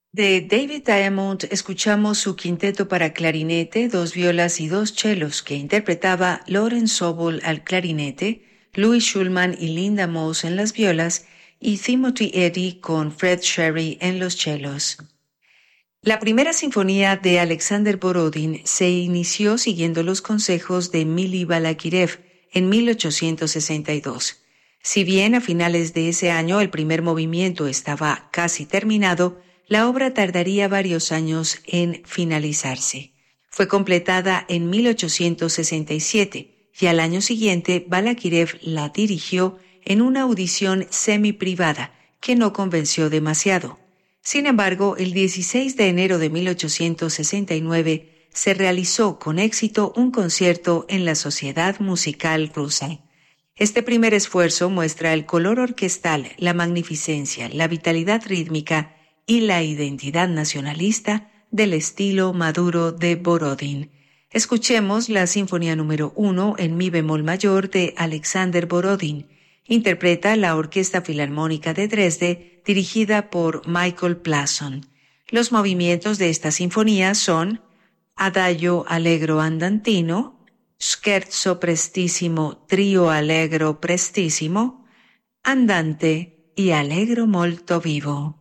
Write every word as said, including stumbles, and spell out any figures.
De David Diamond escuchamos su quinteto para clarinete, dos violas y dos chelos que interpretaba Lauren Sobol al clarinete, Louis Schulman y Linda Moss en las violas y Timothy Eddy con Fred Sherry en los chelos. La primera sinfonía de Alexander Borodin se inició siguiendo los consejos de Mili Balakirev en mil ochocientos sesenta y dos. Si bien a finales de ese año el primer movimiento estaba casi terminado, la obra tardaría varios años en finalizarse. Fue completada en mil ochocientos sesenta y siete y al año siguiente Balakirev la dirigió en una audición semi-privada que no convenció demasiado. Sin embargo, el dieciséis de enero de mil ochocientos sesenta y nueve se realizó con éxito un concierto en la Sociedad Musical Rusa. Este primer esfuerzo muestra el color orquestal, la magnificencia, la vitalidad rítmica y la identidad nacionalista del estilo maduro de Borodin. Escuchemos la Sinfonía número uno en mi bemol mayor de Alexander Borodin. Interpreta la Orquesta Filarmónica de Dresde, dirigida por Michael Plasson. Los movimientos de esta sinfonía son Adagio Allegro Andantino, Scherzo Prestissimo Trio Allegro Prestissimo, Andante y Allegro Molto Vivo.